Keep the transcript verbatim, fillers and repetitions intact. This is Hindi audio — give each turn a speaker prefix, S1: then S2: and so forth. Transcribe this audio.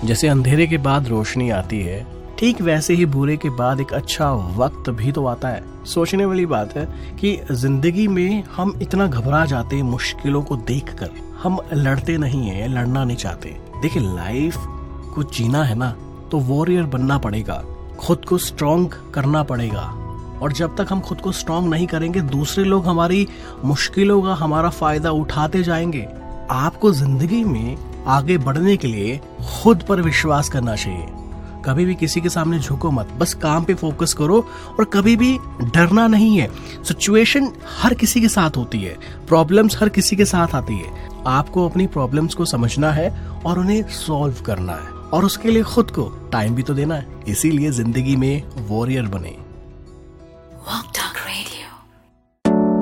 S1: जैसे अंधेरे के बाद रोशनी आती है, ठीक वैसे ही बुरे के बाद एक अच्छा वक्त भी तो आता है। सोचने वाली बात है कि जिंदगी में हम इतना घबरा जाते हैं मुश्किलों को देखकर, हम लड़ते नहीं है, लड़ना नहीं चाहते। देखिए, लाइफ को जीना है ना तो वॉरियर बनना पड़ेगा, खुद को स्ट्रॉन्ग करना पड़ेगा। और जब तक हम खुद को स्ट्रॉन्ग नहीं करेंगे, दूसरे लोग हमारी मुश्किलों का हमारा फायदा उठाते जाएंगे। आपको जिंदगी में आगे बढ़ने के लिए खुद पर विश्वास करना चाहिए। कभी भी किसी के सामने झुको मत, बस काम पे फोकस करो और कभी भी डरना नहीं है। सिचुएशन हर किसी के साथ होती है, प्रॉब्लम्स हर किसी के साथ आती है। आपको अपनी प्रॉब्लम्स को समझना है और उन्हें सॉल्व करना है, और उसके लिए खुद को टाइम भी तो देना है। इसीलिए जिंदगी में वॉरियर बने।